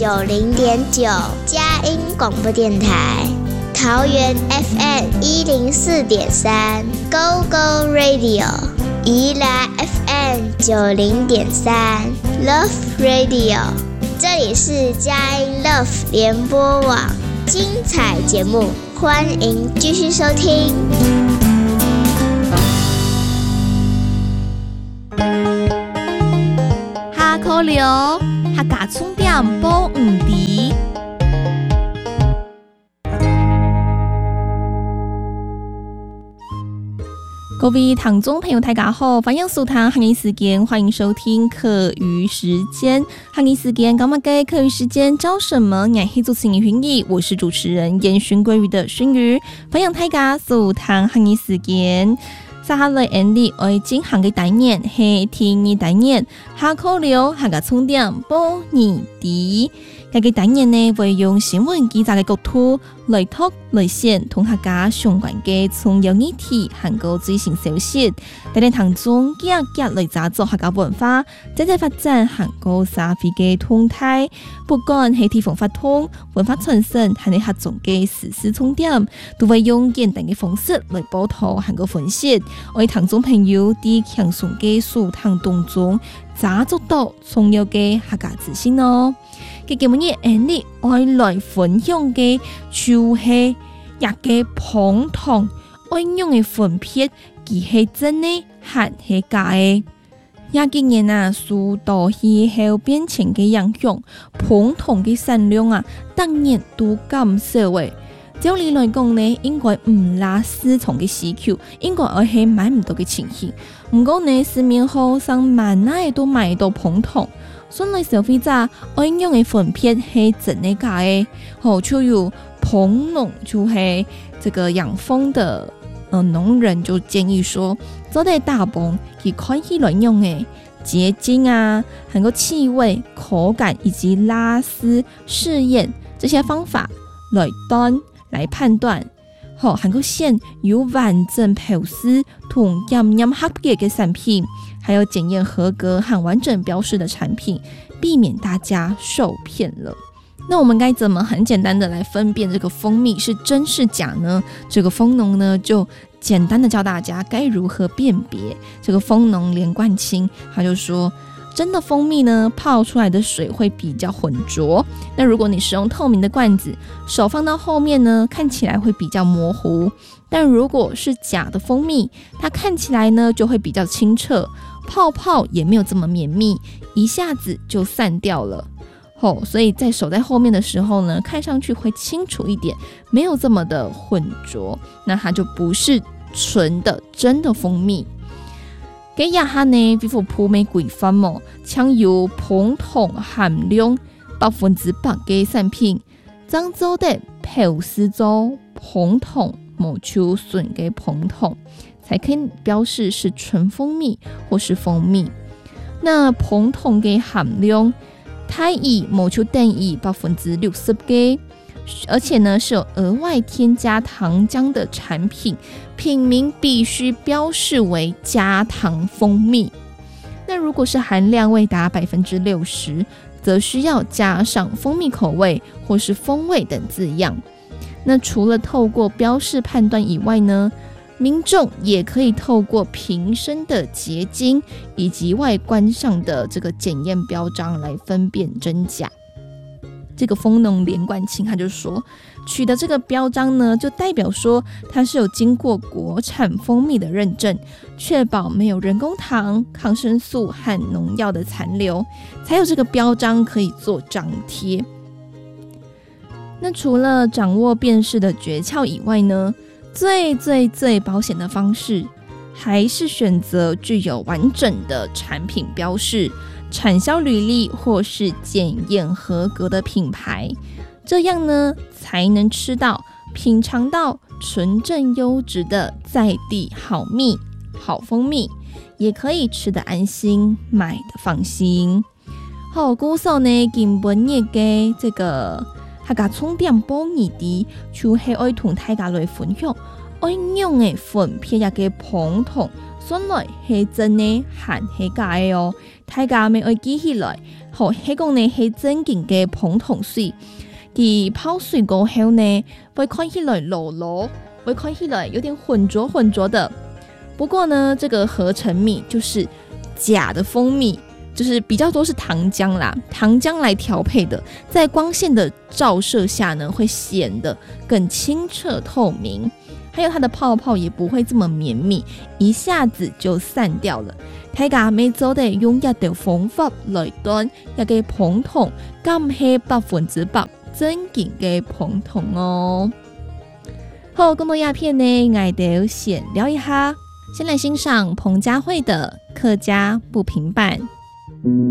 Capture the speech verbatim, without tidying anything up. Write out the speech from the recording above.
九零点九佳音广播电台，桃园 F M 一零四点三 Go Go Radio， 宜兰 F M 九零点三 Love Radio， 这里是佳音 Love 联播网，精彩节目，欢迎继续收听。 下课了，客家充电保唔离。各位听众朋友大家好，欢迎收听客语时间，欢迎收听课余时间。客语时间今日嘅课余时间教什么？我是主持人薰怡，我是主持人烟熏鲑鱼的薰鱼，欢迎大家收听客语时间。接下來 Andy 我進行嘅單元係天語單元，下課了下個重點報二啲。這個單元呢會用新聞記者嘅角度來讀來線同客家相關嘅重要議題和個最新消息，帶領聽眾一一來抓住客家文化經濟發展和個社會嘅動態，不管係地方發通、文化傳承和你客種嘅時事重點，都會用簡單嘅方式來報道和個分析。我哋聽眾朋友啲輕鬆嘅數堂當中，抓住到重要嘅客家資訊哦。嘅今日 Andy 我來分享嘅就係一個捧糖應用嘅分別，佢係真嘅還係假嘅。廿幾年啊，受到氣候變遷嘅影響，捧糖嘅產量啊，當然都減少嘅。照理來講呢，應該唔拉市場嘅需求，應該我係買唔到嘅情形。唔過呢，市面上上萬哪都買到捧糖。所以消費者愛用嘅分別係真嘅假嘅，好就有捧農就係這個養蜂的呃農人就建議說，做啲大泵佢可以來用嘅結晶啊，還有氣味、口感以及拉絲試驗這些方法來斷來判斷，好還有現有完整標示同驗驗合格嘅產品。還有檢驗合格和完整標示的產品，避免大家受騙了。那我們該怎麼很簡單的來分辨這個蜂蜜是真是假呢？這個蜂農呢就簡單的教大家該如何辨別。這個蜂農連冠清他就說，真的蜂蜜呢泡出來的水會比較渾濁，那如果你使用透明的罐子，手放到後面呢看起來會比較模糊，但如果是假的蜂蜜，它看起來呢就會比較清澈，泡泡也沒有這麼綿密，一下子就散掉了。哦，所以在手在後面的時候呢，看上去會清楚一點，沒有這麼的渾濁，那它就不是純的真的蜂蜜。給亞下呢，比如普美規範嘛，搶有捧糖含量百分之百嘅產品，漳州的標示做捧糖冇抽純嘅捧糖，才可以標示是純蜂蜜或是蜂蜜。那捧糖嘅含量，它以冇抽等於百分之六十嘅，而且呢是有額外添加糖漿的產品，品名必須標示為加糖蜂蜜。那如果是含量未達百分之六十，則需要加上蜂蜜口味或是風味等字樣。那除了透過標示判斷以外呢，民眾也可以透過瓶身的結晶以及外觀上的這個檢驗標章來分辨真假。這個蜂農連冠清他就說，取得這個標章呢，就代表說它是有經過國產蜂蜜的認證，確保沒有人工糖、抗生素和農藥的殘留，才有這個標章可以做張貼。那除了掌握辨識的訣竅以外呢，最最最保險的方式，還是選擇具有完整的產品標示、產銷履歷或是檢驗合格的品牌，這樣呢才能吃到、品嘗到純正優質的在地好蜜、好蜂蜜，也可以吃得安心，買得放心。好，故事呢，今本日嘅這個客家重點報二啲，就是愛同大家來分享，愛用嘅分別一個捧糖，原來係真嘅還係假嘅哦。 大家咪要記起來，好，迄個呢係正經嘅膨桶水，佢泡水過後呢，會看起來柔柔，會看起來有點渾濁渾濁的。不過呢，這個合成蜜就是假的蜂蜜，就是比較多是糖漿啦，糖漿來調配的，在光線的照射下呢，會顯得更清澈透明。還有它的泡泡也不會這麼綿密，一下子就散掉了。大家咪做得用一條方法來端一個膨桶，咁係百分之百正經嘅膨桶哦。好，咁多鴉片呢，我哋先聊一下。先來欣賞彭佳慧的《客家不平板》。